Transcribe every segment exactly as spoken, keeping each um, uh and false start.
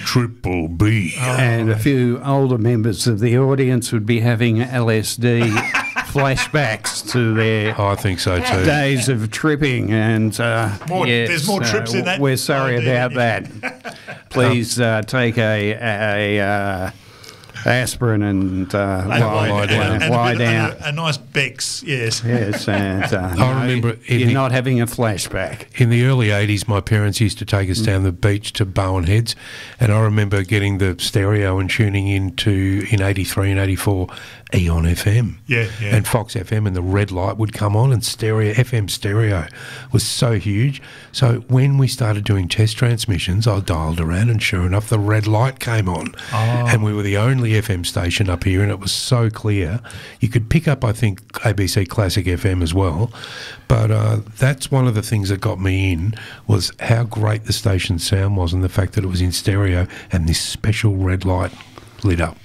Triple B. Oh. And a few older members of the audience would be having L S D flashbacks to their oh, I think so too. days of tripping. And uh, more, yes, there's more trips uh, in that. We're sorry oh, about that. Please uh, take a... a, a uh, aspirin and uh, lie, lie down. And, and lie a, bit, down. And a, a nice Bex, yes. Yes, and uh, I no, remember you're the, not having a flashback. In the early eighties, my parents used to take us mm. down the beach to Bowen Heads, and I remember getting the stereo and tuning into, in eighty-three and eighty-four, Eon F M. Yeah, yeah. And Fox F M, and the red light would come on, and stereo, F M stereo was so huge. So when we started doing test transmissions, I dialed around, and sure enough, the red light came on. Oh. And we were the only F M station up here, and it was so clear. You could pick up, I think, A B C Classic F M as well. But uh, that's one of the things that got me in, was how great the station's sound was, and the fact that it was in stereo and this special red light lit up.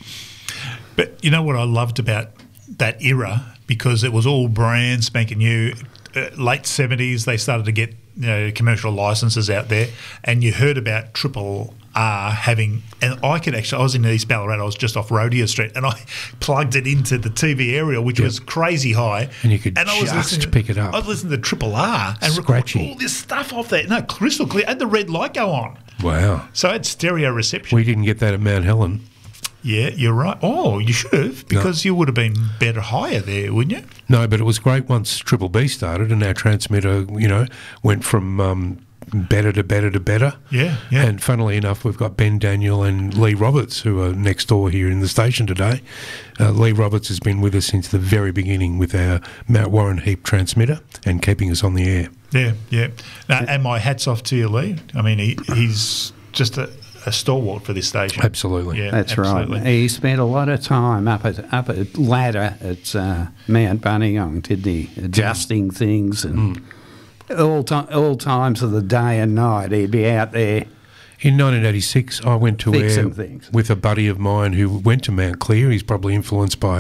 But you know what I loved about that era, because it was all brand spanking new. Uh, late seventies, they started to get, you know, commercial licenses out there, and you heard about Triple R having, and I could actually, I was in East Ballarat, I was just off Rodeo Street, and I plugged it into the T V aerial, which yep. was crazy high, and you could and I was just pick it up. I was listening to Triple R and Scratchy. record all this stuff off there. No, crystal clear, and the red light go on. Wow! So I had stereo reception. We didn't get that at Mount Helen. Yeah, you're right. Oh, you should have, because no. you would have been better higher there, wouldn't you? No, but it was great once Triple B started, and our transmitter, you know, went from um, better to better to better. Yeah, yeah. And funnily enough, we've got Ben Daniel and Lee Roberts, who are next door here in the station today. Uh, Lee Roberts has been with us since the very beginning with our Mount Warren Heap transmitter and keeping us on the air. Yeah, yeah. Now, and my hat's off to you, Lee. I mean, he, he's just a... a stalwart for this station. Absolutely. Yeah, that's absolutely. right. He spent a lot of time up at up at ladder at uh, Mount Buninyong, didn't he? Adjusting mm. things and mm. all time, all times of the day and night. He'd be out there. In nineteen eighty-six, I went to air things. with a buddy of mine who went to Mount Clear. He's probably influenced by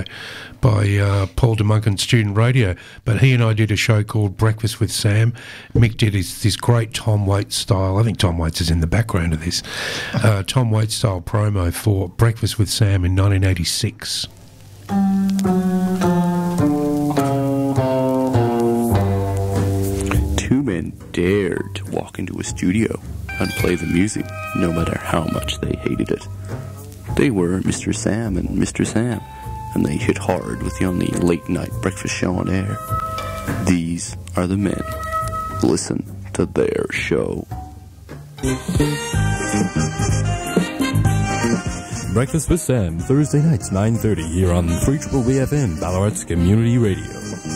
by uh, Paul DeMunkin Student Radio, but he and I did a show called Breakfast with Sam. Mick did his, this great Tom Waits style, I think Tom Waits is in the background of this, uh, Tom Waits style promo for Breakfast with Sam in nineteen eighty-six. Two men dared to walk into a studio and play the music, no matter how much they hated it. They were Mister Sam and Mister Sam, and they hit hard with the only late-night breakfast show on air. These are the men. Listen to their show. Breakfast with Sam, Thursday nights, nine thirty, here on three Triple B F M, Ballarat's Community Radio.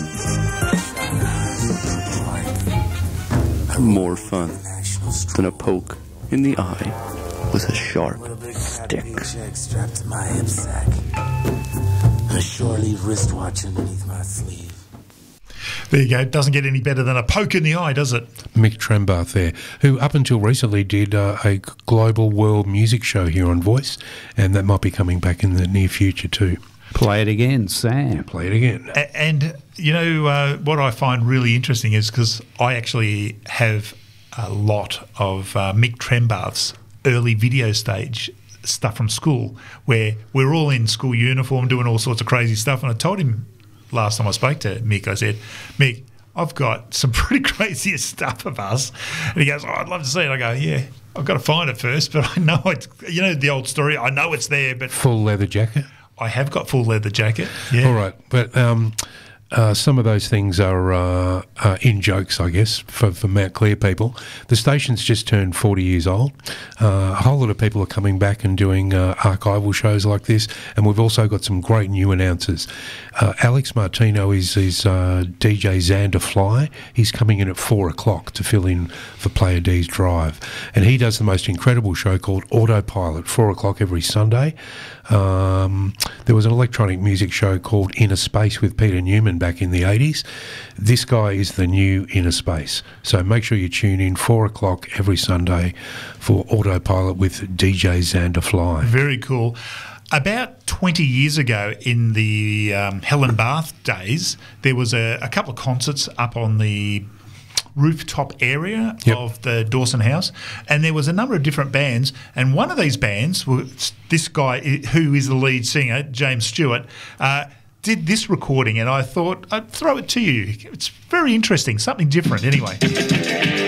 More fun than a poke in the eye with a sharp stick. Strapped to my hip sack. A shore-leave wristwatch underneath my sleeve. There you go. It doesn't get any better than a poke in the eye, does it? Mick Trembath there, who up until recently did uh, a global world music show here on Voice, and that might be coming back in the near future too. Play it again, Sam. Play it again. A- and, you know, uh, what I find really interesting is because I actually have a lot of uh, Mick Trembath's early video stage stuff from school, where we're all in school uniform doing all sorts of crazy stuff. And I told him last time I spoke to Mick, I said, Mick, I've got some pretty crazy stuff of us. And he goes, oh, I'd love to see it. I go, yeah, I've got to find it first, but I know it's, you know, the old story, I know it's there, but... Full leather jacket? I have got full leather jacket, yeah. All right, but um, uh, some of those things are uh, uh, in jokes, I guess, for, for Mount Clear people. The station's just turned forty years old. Uh, a whole lot of people are coming back and doing uh, archival shows like this, and we've also got some great new announcers. Uh, Alex Martino is, is uh, D J Xander Fly. He's coming in at four o'clock to fill in for Player D's Drive, and he does the most incredible show called Autopilot, four o'clock every Sunday. Um, there was an electronic music show called Inner Space with Peter Newman back in the eighties. This guy is the new Inner Space. So make sure you tune in four o'clock every Sunday for Autopilot with D J Xander Fly. Very cool. About twenty years ago in the um, Helen Bath days, there was a, a couple of concerts up on the rooftop area Yep. of the Dawson House, and there was a number of different bands, and one of these bands was this guy who is the lead singer, James Stewart, uh, did this recording, and I thought I'd throw it to you. It's very interesting, something different anyway.